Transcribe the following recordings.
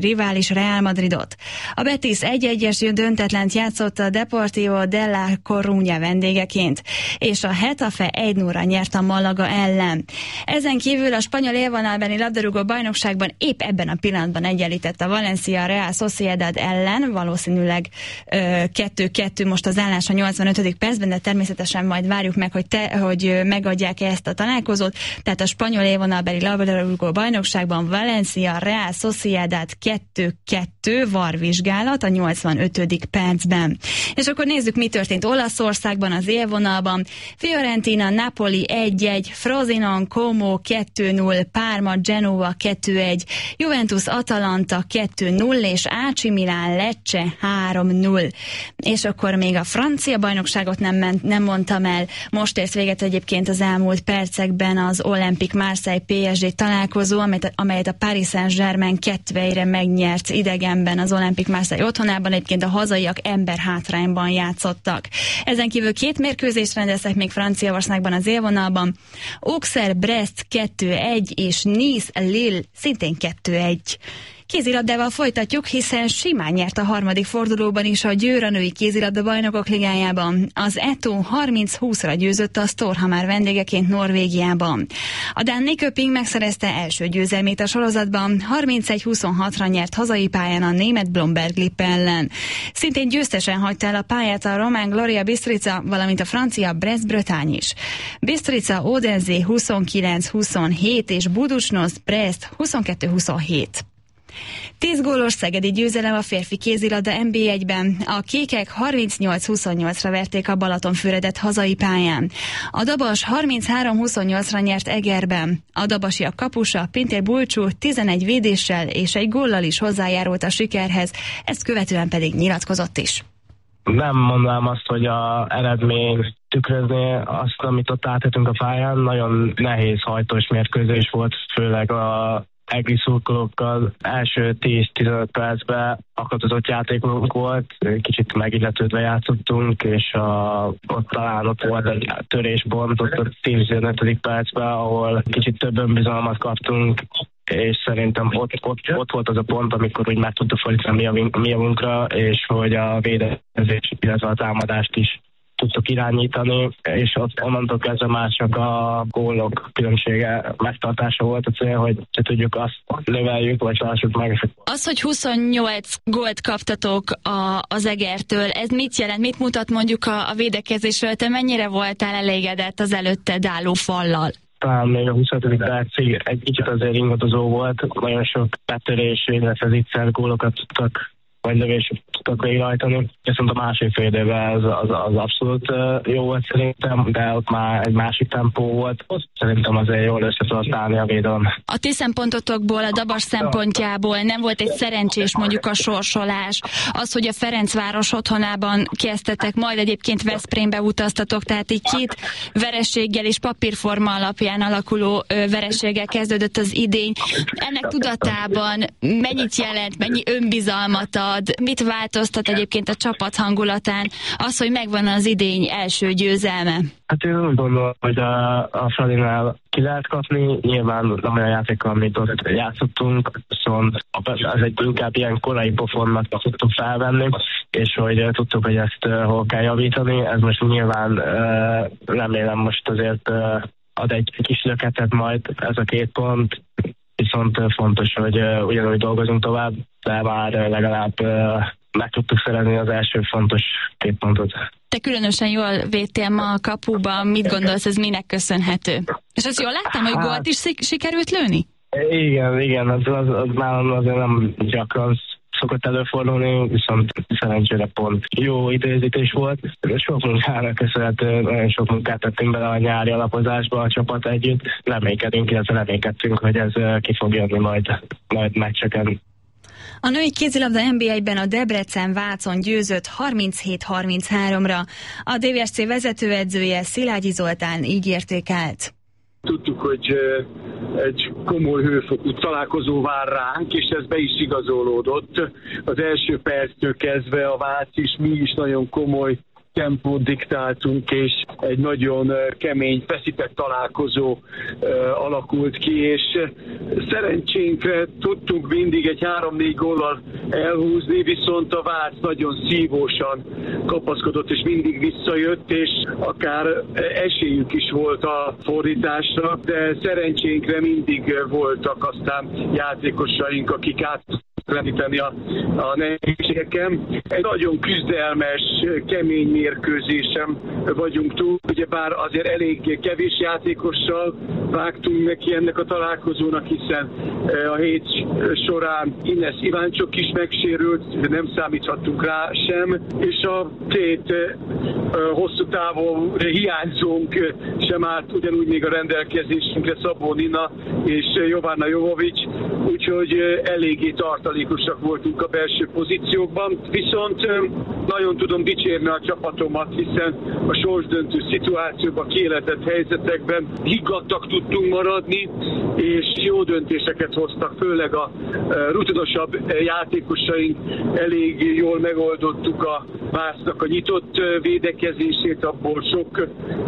rivális Real Madridot. A Betis 1-1-es döntetlent játszott a Deportivo de la Coruña vendégeként, és a Getafe 1-0-ra nyert a Malaga ellen. Ezen kívül a spanyol élvonalbeli labdarúgó bajnokságban épp ebben a pillanatban egyenlített a Valencia Real Sociedad ellen, valószínűleg 2-2 most az állás a 85. percben, de természetesen majd várjuk meg, hogy megadják ezt a találkozót. Tehát a spanyol élvonalbeli labdarúgó bajnokságban Valencia Real Sociedad 2-2 VAR-vizsgálat a 85. percben. És akkor nézzük, mi történt Olaszországban az élvonalban. Fiorentina Napoli 1-1, Frosinone Como 2-0, Parma Genova 2-1, Juventus Atalanta 2-0 és AC Milan Lecce 3-0. És akkor még a francia bajnokságot nem mondtam el. Most ért véget egyébként az elmúlt percekben az Olympique Marseille PSG találkozó, amelyet a Paris Saint-Germain 2-1-re megnyert idegenben az Olympique Marseille otthonában. Egyébként a hazaiak emberhátrányban játszottak. Ezen kívül 2 mérkőzést rendeztek még Franciaországban az élvonalban. Auxerre Brest 2-1 és Nice Lille szintén 2-1. Kézilabdával folytatjuk, hiszen simán nyert a harmadik fordulóban is a Győr a női kézilabda bajnokok ligájában. Az Eto 30-20-ra győzött a Storhamar vendégeként Norvégiában. A dán Nyköping megszerezte első győzelmét a sorozatban, 31-26-ra nyert hazai pályán a német Blomberg Lippe ellen. Szintén győztesen hagyta el a pályát a román Gloria Bistrica, valamint a francia Brest-Bretagne is. Bistrica Odense 29-27 és Budućnost Brest 22-27. 10 gólos szegedi győzelem a férfi kézilabda NB1-ben. A kékek 38-28-ra verték a Balatonfüredet hazai pályán. A Dabas 33-28-ra nyert Egerben. A dabasiak kapusa Pintér Bulcsú 11 védéssel és egy góllal is hozzájárult a sikerhez, ezt követően pedig nyilatkozott is. Nem mondanám azt, hogy az eredmény tükrözni azt, amit ott áthetünk a pályán. Nagyon nehéz hajtós mérkőzés volt, főleg a egri szurkolókkal. Első 10-15 percben akadozott játékunk volt, kicsit megilletődve játszottunk, és ott volt egy töréspont, ott a 15. percben, ahol kicsit több önbizalmat kaptunk, és szerintem ott volt az a pont, amikor úgy meg tudtuk fordítani a javunkra, és hogy a védekezés, illetve a támadást is tudtuk irányítani, és ott onnantól kezdve már csak a gólok különbsége megtartása volt a cél, hogy tudjuk azt növeljük, vagy tartsuk meg. Az, hogy 28 gólt kaptatok az Egertől, ez mit jelent? Mit mutat mondjuk a védekezésről? Te mennyire voltál elégedett az előtted álló fallal? Talán még a 25. percig egy kicsit azért ingadozó volt, nagyon sok betörés, illetve zicser gólokat tudtak, vagy lövéseket tudtak végrehajtani. Viszont a másik fél időben az abszolút jó volt szerintem, de ott már egy másik tempó volt. Szerintem azért jól össze tudott állni a védelem. A ti szempontotokból, a Dabas szempontjából nem volt egy szerencsés mondjuk a sorsolás, az, hogy a Ferencváros otthonában kezdtetek, majd egyébként Veszprémbe utaztatok, tehát így 2 vereséggel és papírforma alapján alakuló vereséggel kezdődött az idény. Ennek tudatában mennyit jelent, mennyi önbizalmat ad, mit változtat egyébként a csapat hangulatán az, hogy megvan az idény első győzelme? Hát én úgy gondolom, hogy a Fradinál ki lehet kapni, nyilván nem olyan játékkal, amit ott játszottunk, viszont ez egy inkább ilyen korai pofonnak tudtuk felvenni, és hogy tudtuk, hogy ezt hol kell javítani. Ez most nyilván remélem most azért ad egy kis löketet majd ez a 2 pont, viszont fontos, hogy ugyanúgy dolgozunk tovább, de már legalább meg tudtuk szerezni az első fontos 2 pontot. Te különösen jól védtél ma a kapuban, mit gondolsz, ez minek köszönhető? És azt jól láttam, hogy gólt is sikerült lőni? Igen, az nálam azért nem gyakran szokott előfordulni, viszont szerencsére pont jó időzítés volt. Sok munkára köszönhető, nagyon sok munkát tettünk bele a nyári alapozásba a csapat együtt. Reménykedtünk, hogy ez ki fog jönni majd meccseken. A női kézilabda NB1-ben a Debrecen Vácon győzött 37-33-ra. A DVSC vezetőedzője Szilágyi Zoltán így értékelt. Tudtuk, hogy egy komoly hőfokú találkozó vár ránk, és ez be is igazolódott. Az első perctől kezdve a Vác is, mi is nagyon komoly tempót diktáltunk, és egy nagyon kemény, feszített találkozó alakult ki, és szerencsénkre tudtunk mindig egy 3-4 góllal elhúzni, viszont a Vác nagyon szívósan kapaszkodott, és mindig visszajött, és akár esélyük is volt a fordításra, de szerencsénkre mindig voltak aztán játékosaink, akik átreníteni a nehézségeken. Egy nagyon küzdelmes, kemény mérkőzésen vagyunk túl. Ugyebár azért elég kevés játékossal vágtunk neki ennek a találkozónak, hiszen a hét során Ines Iváncsok is megsérült, nem számíthattunk rá sem, és a két hosszú távon hiányzónk sem állt ugyanúgy még a rendelkezésünkre, Szabó Nina és Jovana Jovovics, úgyhogy eléggé tartalékosak voltunk a belső pozíciókban. Viszont nagyon tudom dicsérni a csapatomat, hiszen a sorsdöntő szituációban, kiéletett helyzetekben higgadtak tudtunk maradni, és jó döntéseket hoztak, főleg a rutinosabb játékosaink. Elég jól megoldottuk a Vácnak a nyitott védekezését, abból sok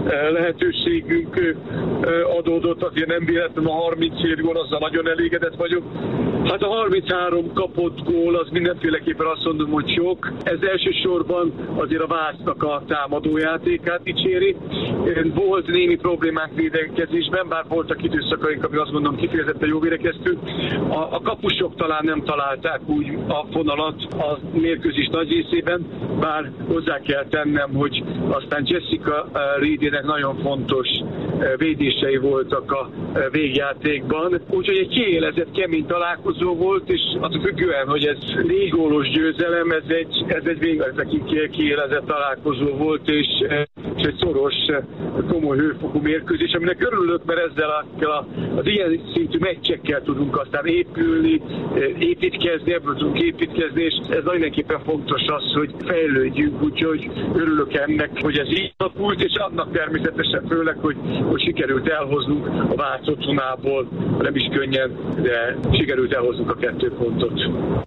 lehetőségünk adódott, azért nem véletlenül a 37 gól, azzal nagyon elégedett vagyok. Hát a 33 kapott gól, az mindenféleképpen azt mondom, hogy sok. Ez elsősorban azért a Vácnak a támadójátékát dicséri. Volt némi problémánk védekezésben, bár voltak időszakaink, ami azt mondom kifejezetten jó védekeztünk. A kapusok talán nem találták úgy a fonalat a mérkőzés nagy részében, bár hozzá kell tennem, hogy aztán Jessica Reedének nagyon fontos védései voltak a végjátékban. Úgyhogy egy kiélezett, kemény találkozó volt, és attól függően, hogy ez 4 gólos győzelem, ez egy végletekig kiélezett találkozó volt, és egy szoros, komoly hőfokú mérkőzés, aminek örülök, mert ezzel az ilyen szintű meccsekkel tudunk aztán épülni, építkezni, ebből tudunk építkezni, és ez mindenképpen fontos az, hogy fejlődjünk, úgyhogy örülök ennek, hogy ez így alakult, és annak természetesen főleg, hogy sikerült elhoznunk a Vác otthonából, nem is könnyen, de sikerült elhoznunk a 2 pontot.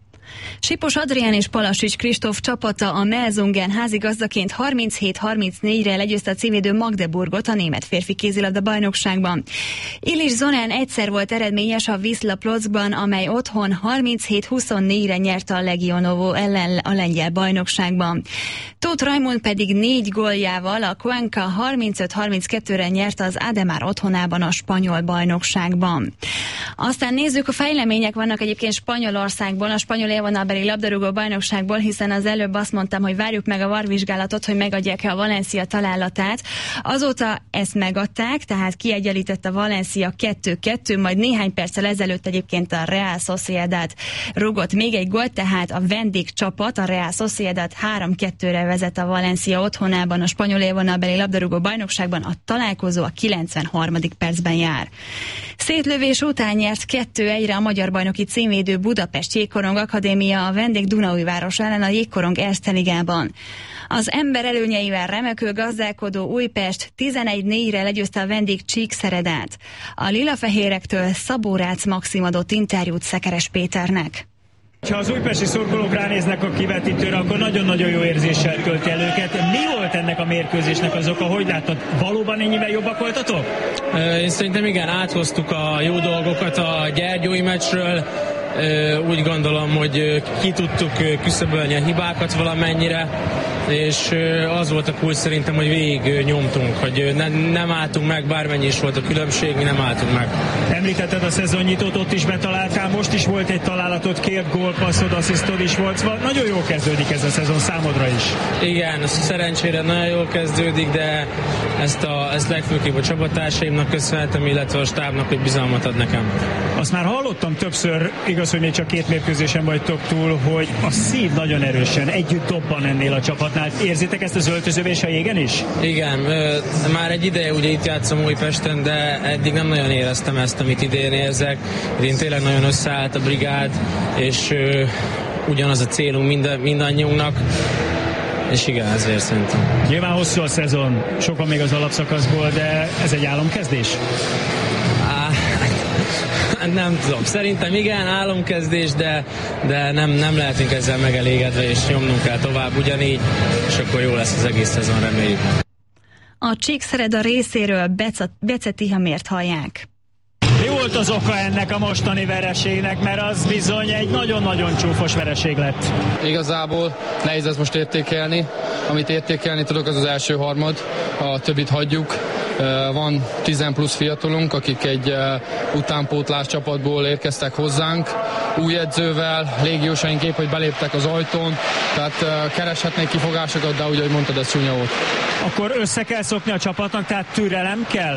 Sipos Adrián és Palasics Kristóf csapata a Melsungen házigazdaként 37-34-re legyőzte a címvédő Magdeburgot a német férfi kézilabda bajnokságban. Ilis Zonán egyszer volt eredményes a Wisla Plockban, amely otthon 37-24-re nyerte a Legionovo ellen a lengyel bajnokságban. Tóth Rajmund pedig 4 góljával a Cuenca 35-32-re nyerte az Ademar otthonában a spanyol bajnokságban. Aztán nézzük, a fejlemények vannak egyébként Spanyolországból, a spanyol élvonalbeli labdarúgó bajnokságból, hiszen az előbb azt mondtam, hogy várjuk meg a VAR-vizsgálatot, hogy megadják-e a Valencia találatát. Azóta ezt megadták, tehát kiegyenlített a Valencia 2-2, majd néhány perccel ezelőtt egyébként a Real Sociedad rúgott még egy gólt, tehát a vendégcsapat, a Real Sociedad 3-2-re vezet a Valencia otthonában a spanyol élvonalbeli labdarúgó bajnokságban, a találkozó a 93. percben jár. Szétlövés után nyert 2-1-re a magyar bajnoki címvédő Budapest Jégkorong Akadémia a vendég Dunaújváros ellen a Jégkorong Erste Ligában. Az ember előnyeivel remekül gazdálkodó Újpest 11-4-re legyőzte a vendég Csíkszeredát. A lilafehérektől Szabó Rácz Maxim adott interjút Szekeres Péternek. Ha az újpesti szurkolók ránéznek a kivetítőre, akkor nagyon-nagyon jó érzéssel tölti el őket. Mi volt ennek a mérkőzésnek az oka? Hogy láttad? Valóban ennyivel jobbak voltatok? Én szerintem igen, áthoztuk a jó dolgokat a gyergyói meccsről. Úgy gondolom, hogy ki tudtuk küszöbölni a hibákat valamennyire, és az volt a kulcs szerintem, hogy végig nyomtunk, hogy nem álltunk meg, bármennyi is volt a különbség, mi nem álltunk meg. Említetted a szezonnyitót, ott is betaláltál, most is volt egy találatod, 2 gólpasszod, asszisztod is volt, szóval nagyon jól kezdődik ez a szezon számodra is. Igen, szerencsére nagyon jól kezdődik, de ezt legfőképp a csapattársaimnak köszönhetem, illetve a stábnak, hogy bizalmat ad nekem. Azt már hallottam többször, igaz, hogy még csak 2 mérkőzésen vagytok túl, hogy a szív nagyon erősen együtt dobban ennél a csapatnál. Érzitek ezt az öltözövés a jégen is? Igen, már egy ideje ugye itt játszom Újpesten, de eddig nem nagyon éreztem ezt, amit idén érzek. Idén tényleg nagyon összeállt a brigád, és ugyanaz a célunk mindannyiunknak. És igen, ezért szerintem. Nyilván hosszú a szezon, sokan még az alapszakaszból, de ez egy álomkezdés? Nem tudom, szerintem igen, álomkezdés, de nem lehetünk ezzel megelégedve, és nyomnunk kell tovább ugyanígy, és akkor jó lesz az egész szezon, reméljük. A Csíkszereda részéről Bece Tihamért hallják. Mi volt az oka ennek a mostani vereségnek, mert az bizony egy nagyon-nagyon csúfos vereség lett. Igazából nehéz ezt most értékelni. Amit értékelni tudok, az az első harmad, a többit hagyjuk. Van 10 plusz fiatalunk, akik egy utánpótlás csapatból érkeztek hozzánk. Új edzővel, légiósaink épp, hogy beléptek az ajtón, tehát kereshetnék kifogásokat, de úgy, ahogy mondtad, ez csúnya volt. Akkor össze kell szokni a csapatnak, tehát türelem kell?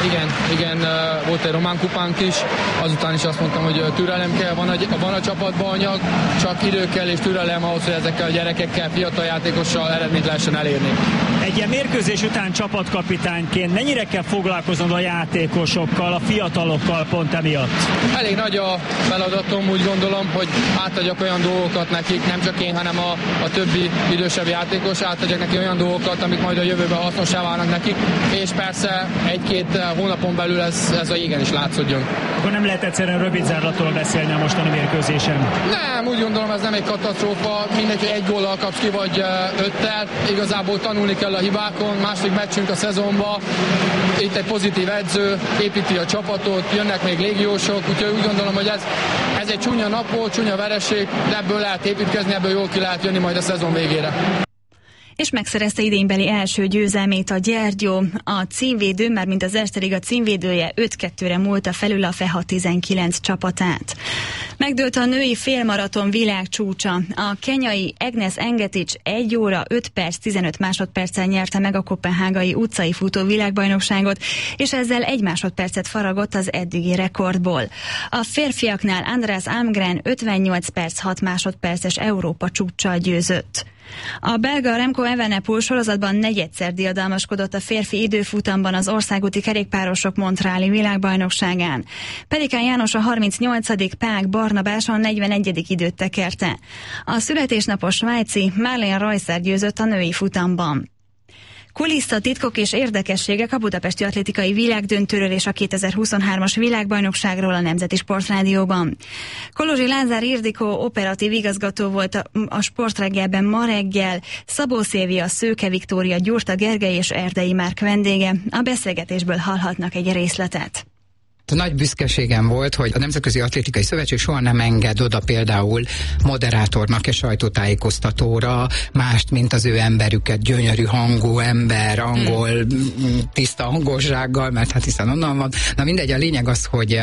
Igen, volt egy román kupánk is, azután is azt mondtam, hogy türelem kell, van a csapatban anyag, csak idő kell és türelem ahhoz, hogy ezekkel a gyerekekkel, fiatal játékossal eredményt lehessen elérni. Egy ilyen mérkőzés után csapatkapitányként mennyire kell foglalkoznod a játékosokkal, a fiatalokkal pont emiatt? Elég nagy a feladatom, úgy gondolom, hogy átadjak olyan dolgokat nekik, nem csak én, hanem a többi idősebb játékos, átadjak neki olyan dolgokat, amik majd a jövőben hasznossá válnak nekik, és persze egy-két hónapon belül ez a jégen is látszódjon. Akkor nem lehet egyszerűen rövidzárlatról beszélni a mostani mérkőzésen? Nem, úgy gondolom, ez nem egy katasztrófa, mindegy, hogy egy góllal kapsz ki, vagy 5-tel, igazából tanulni kell a hibákon, második meccsünk a szezonban, itt egy pozitív edző, építi a csapatot, jönnek még légiósok, úgyhogy úgy gondolom, hogy ez egy csúnya nap volt, csúnya vereség, de ebből lehet építkezni, ebből jól ki lehet jönni majd a szezon végére. És megszerezte idénybeli első győzelmét a Gyergyó. A címvédő, már mint az Erste Liga címvédője 5-2-re múlta felül a FEHA 19 csapatát. Megdőlt a női félmaraton világcsúcsa. A kenyai Agnes Engetics 1 óra 5 perc 15 másodperccel nyerte meg a koppenhágai utcai futó világbajnokságot, és ezzel 1 másodpercet faragott az eddigi rekordból. A férfiaknál András Almgren 58 perc 6 másodperces Európa csúccsal győzött. A belga Remco Evenepoel sorozatban negyedszer diadalmaskodott a férfi időfutamban az országúti kerékpárosok montreali világbajnokságán. Pelikán János a 38., Pák Barnabás a 41. időt tekerte. A születésnapos svájci Marlene Reusser győzött a női futamban. Kulisszatitkok és érdekességek a budapesti atlétikai világdöntőről és a 2023-as világbajnokságról a Nemzeti Sportrádióban. Kolozsi Lázár Ildikó operatív igazgató volt a Sportreggelben ma reggel, Szabó Szilvia, Szőke Viktória, Gyurta Gergely és Erdei Márk vendége. A beszélgetésből hallhatnak egy részletet. Nagy büszkeségem volt, hogy a Nemzetközi Atlétikai Szövetség soha nem enged oda például moderátornak és sajtótájékoztatóra mást, mint az ő emberüket, gyönyörű hangú ember, angol, tiszta angolsággal, mert hát hiszen onnan van. Na mindegy, a lényeg az, hogy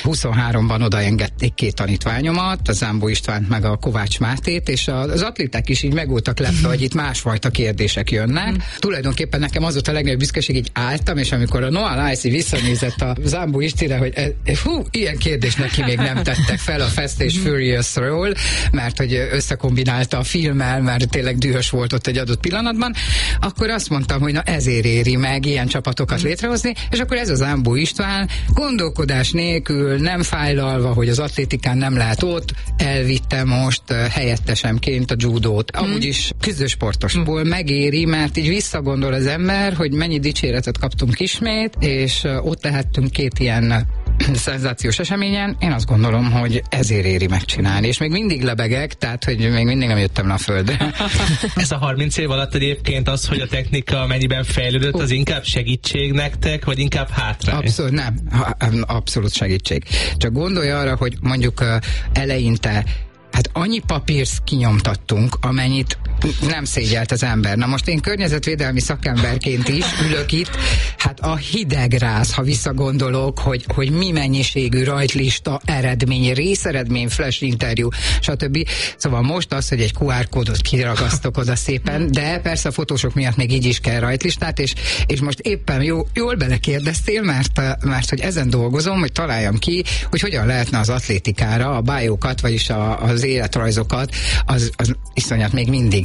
23-ban odaengedték 2 tanítványomat, a Zámbó Istvánt meg a Kovács Mátét, és az atléták is így meg voltak lepve, hogy itt másfajta kérdések jönnek. Tulajdonképpen nekem az volt a legnagyobb büszkeség, így álltam, és amikor a Noah Lacey visszanézett a Zámbó Istire, hogy ilyen kérdést neki még nem tettek fel a Fast és Furious-ról, mert hogy összekombinálta a filmmel, mert tényleg dühös volt ott egy adott pillanatban, akkor azt mondtam, hogy na ezért éri meg ilyen csapatokat létrehozni, és akkor ez az Zámbó István gondolkodás nélkül, nem fájlalva, hogy az atlétikán nem lehet ott, elvitte most helyettesemként a judót. Amúgy is küzdősportosból megéri, mert így visszagondol az ember, hogy mennyi dicséretet kaptunk ismét, és ott lehettünk 2 ilyen szenzációs eseményen, én azt gondolom, hogy ezért éri megcsinálni. És még mindig lebegek, tehát, hogy még mindig nem jöttem le a földre. Ez a 30 év alatt egyébként az, hogy a technika mennyiben fejlődött, az inkább segítség nektek, vagy inkább hátrány? Abszolút nem. Abszolút segítség. Csak gondolj arra, hogy mondjuk eleinte hát annyi papírt kinyomtattunk, amennyit nem szégyelt az ember. Na most én környezetvédelmi szakemberként is ülök itt, hát a hidegráz, ha visszagondolok, hogy mi mennyiségű rajtlista, eredmény, részeredmény, flash interjú, stb. Szóval most az, hogy egy QR kódot kiragasztok oda szépen, de persze a fotósok miatt még így is kell rajtlistát, és most éppen jól belekérdeztél, mert hogy ezen dolgozom, hogy találjam ki, hogy hogyan lehetne az atlétikára a biókat, vagyis az életrajzokat, az iszonyat még mindig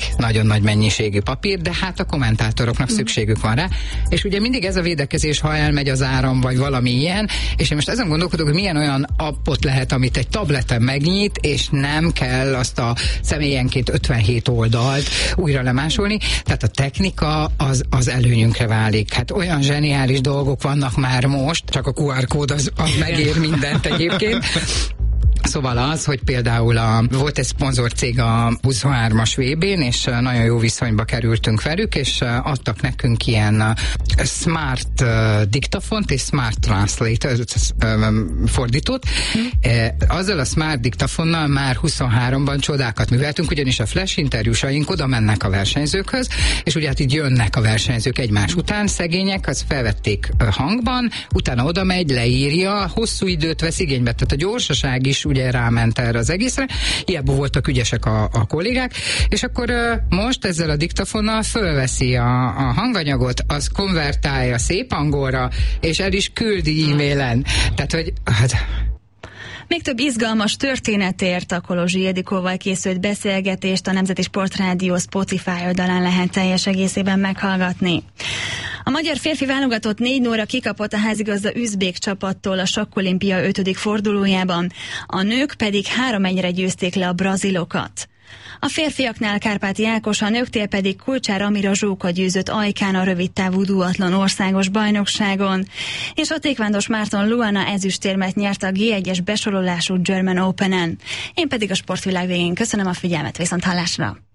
nagyon nagy mennyiségű papír, de hát a kommentátoroknak szükségük van rá, és ugye mindig ez a védekezés, ha elmegy az áram, vagy valami ilyen, és én most ezen gondolkodok, hogy milyen olyan appot lehet, amit egy tableten megnyit, és nem kell azt a személyenként 57 oldalt újra lemásolni, tehát a technika az előnyünkre válik. Hát olyan zseniális dolgok vannak már most, csak a QR kód az megér mindent egyébként. Szóval az, hogy például volt egy szponzorcég a 23-as VB-n, és nagyon jó viszonyba kerültünk velük, és adtak nekünk ilyen smart diktafont és smart translator fordítót. Azzal a smart diktafonnal már 23-ban csodákat műveltünk, ugyanis a flash interjúsaink oda mennek a versenyzőkhöz, és ugye hát így jönnek a versenyzők egymás után, szegények, az felvették hangban, utána oda megy, leírja, hosszú időt vesz igénybe, tehát a gyorsaság is ugye ráment erre az egészre, hiába voltak ügyesek a kollégák, és akkor most ezzel a diktafonnal fölveszi a hanganyagot, az konvertálja szép angolra, és el is küldi e-mailen. Tehát, hogy még több izgalmas történetért a Kolozsi Ildikóval készült beszélgetést a Nemzeti Sportrádió Spotify oldalán lehet teljes egészében meghallgatni. A magyar férfi válogatott 4-0-ra kikapott a házigazda üzbék csapattól a sakkolimpia 5. fordulójában, a nők pedig 3-1-re győzték le a brazilokat. A férfiaknál Kárpáti Ákos, a nőknél pedig Kulcsár Amira Zsóka győzött Ajkán a rövidtávú duatlon országos bajnokságon, és a tékvándos Márton Luana ezüstérmet nyert a G1-es besorolású German Openen. Én pedig a sportvilág végén köszönöm a figyelmet, viszont hallásra!